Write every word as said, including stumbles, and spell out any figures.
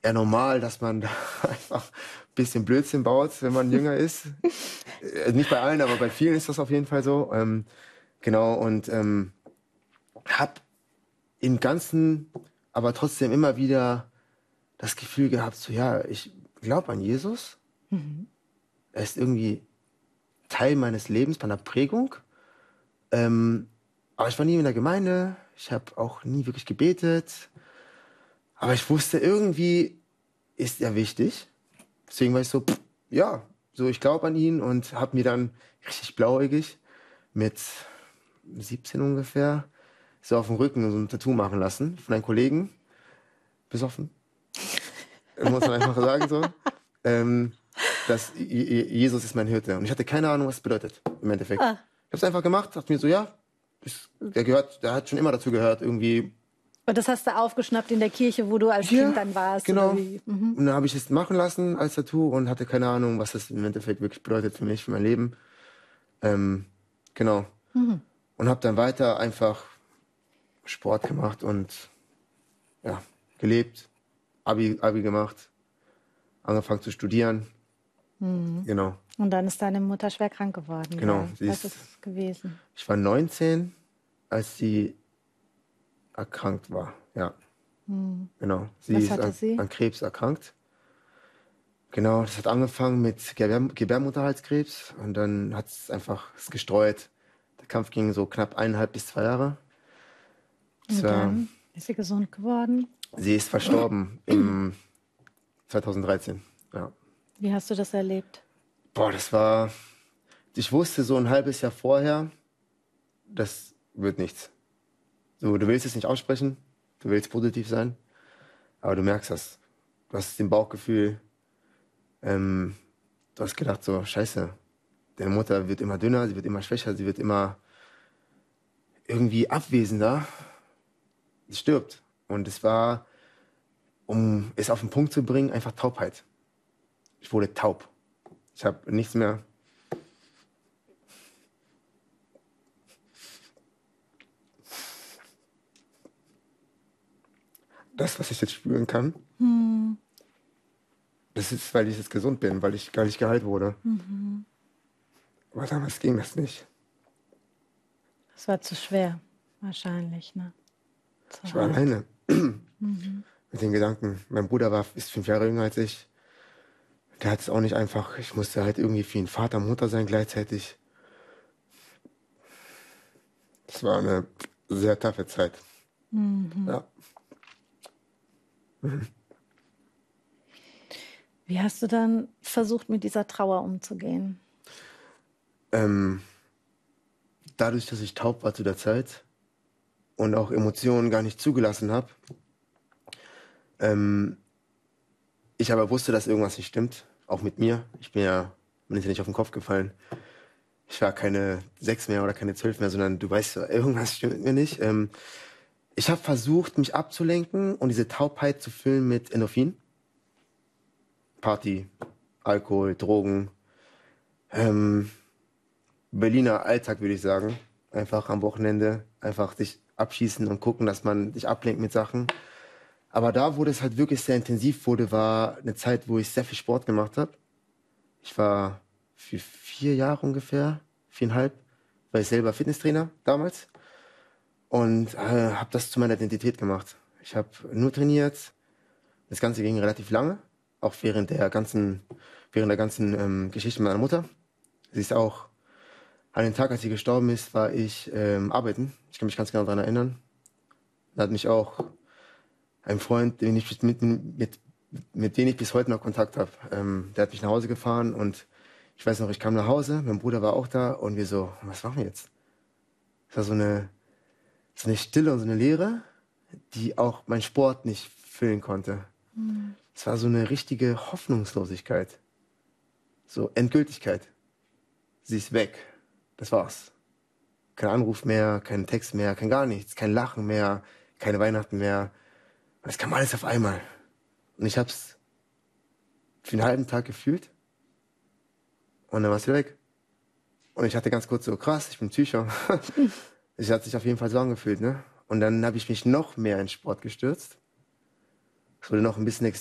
eher normal, dass man da einfach ein bisschen Blödsinn baut, wenn man jünger ist. Äh, Nicht bei allen, aber bei vielen ist das auf jeden Fall so. Ähm, genau, und ähm, habe im Ganzen aber trotzdem immer wieder das Gefühl gehabt, so ja, ich glaube an Jesus. Mhm. Er ist irgendwie Teil meines Lebens, meiner Prägung. Ähm, aber ich war nie in der Gemeinde. Ich habe auch nie wirklich gebetet. Aber ich wusste, irgendwie ist er wichtig. Deswegen war ich so, pff, ja, so ich glaube an ihn und habe mir dann richtig blauäugig mit siebzehn ungefähr so auf dem Rücken so ein Tattoo machen lassen von einem Kollegen. Besoffen, muss man einfach sagen so. Ähm, dass Je- Je- Jesus ist mein Hirte. Und ich hatte keine Ahnung, was es bedeutet im Endeffekt. Ah. Ich habe es einfach gemacht, dachte mir so, ja, ist, der gehört, der hat schon immer dazu gehört, irgendwie. Und das hast du aufgeschnappt in der Kirche, wo du als Ja, Kind dann warst? genau. Oder wie? Mhm. Und dann habe ich es machen lassen als Tattoo und hatte keine Ahnung, was das im Endeffekt wirklich bedeutet für mich, für mein Leben. Ähm, genau. Mhm. Und habe dann weiter einfach Sport gemacht und ja, gelebt, Abi, Abi gemacht, angefangen zu studieren. Mhm. Genau, Und dann ist deine Mutter schwer krank geworden. genau. Ja. Sie Was ist, ist es gewesen? ich war neunzehn, als sie erkrankt war. Ja, Mhm. genau. Sie Was ist hatte an, sie? an Krebs erkrankt. Genau, das hat angefangen mit Gebär Gebärmutterhalskrebs und dann hat es einfach es gestreut. Der Kampf ging so knapp eineinhalb bis zwei Jahre. Das Und war, dann ist sie gesund geworden. sie ist verstorben im zweitausenddreizehn. Ja. Wie hast du das erlebt? Boah, das war. Ich wusste so ein halbes Jahr vorher, das wird nichts. So, du willst es nicht aussprechen, du willst positiv sein, aber du merkst das. Du hast den Bauchgefühl, ähm, du hast gedacht so, scheiße, deine Mutter wird immer dünner, sie wird immer schwächer, sie wird immer irgendwie abwesender, sie stirbt. Und es war, um es auf den Punkt zu bringen, einfach Taubheit. Ich wurde taub. Ich habe nichts mehr. Das, was ich jetzt spüren kann, Hm. das ist, weil ich jetzt gesund bin, weil ich gar nicht geheilt wurde. Mhm. Aber damals ging das nicht. Das war zu schwer, wahrscheinlich, ne? Zu Ich war hart. alleine Mhm. mit den Gedanken. Mein Bruder war, ist fünf Jahre jünger als ich. Der hat es auch nicht einfach. Ich musste halt irgendwie für ihn Vater, Mutter sein gleichzeitig. Das war eine sehr taffe Zeit. Mhm. Ja. Wie hast du dann versucht, mit dieser Trauer umzugehen? Ähm, dadurch, dass ich taub war zu der Zeit und auch Emotionen gar nicht zugelassen habe, ähm, ich aber wusste, dass irgendwas nicht stimmt, auch mit mir. Ich bin ja, mir ist ja nicht auf den Kopf gefallen. Ich war keine sechs mehr oder keine zwölf mehr, sondern du weißt, ja, irgendwas stimmt mit mir nicht. Ähm, ich habe versucht, mich abzulenken und diese Taubheit zu füllen mit Endorphin. Party, Alkohol, Drogen. Ähm, Berliner Alltag, würde ich sagen. Einfach am Wochenende, einfach sich abschießen und gucken, dass man sich ablenkt mit Sachen. Aber da, wo das halt wirklich sehr intensiv wurde, war eine Zeit, wo ich sehr viel Sport gemacht habe. Ich war für vier Jahre ungefähr, viereinhalb, war ich selber Fitnesstrainer damals und äh, habe das zu meiner Identität gemacht. Ich habe nur trainiert. Das Ganze ging relativ lange, auch während der ganzen, während der ganzen ähm, Geschichte meiner Mutter. Sie ist auch an dem Tag, als sie gestorben ist, war ich ähm, arbeiten. Ich kann mich ganz genau daran erinnern. Da hat mich auch ein Freund, den ich mit, mit, mit dem ich bis heute noch Kontakt habe, ähm, der hat mich nach Hause gefahren und ich weiß noch, ich kam nach Hause, mein Bruder war auch da und wir so, was machen wir jetzt? Es war so eine, so eine Stille und so eine Leere, die auch mein Sport nicht füllen konnte. Mhm. Es war so eine richtige Hoffnungslosigkeit. So Endgültigkeit. Sie ist weg. Das war's. Kein Anruf mehr, kein Text mehr, kein gar nichts, kein Lachen mehr, keine Weihnachten mehr. Und es kam alles auf einmal. Und ich hab's für einen halben Tag gefühlt und dann war es wieder weg. Und ich hatte ganz kurz so, krass, ich bin Psycho. Es hat sich auf jeden Fall so angefühlt, ne? Und dann habe ich mich noch mehr in Sport gestürzt. Es wurde noch ein bisschen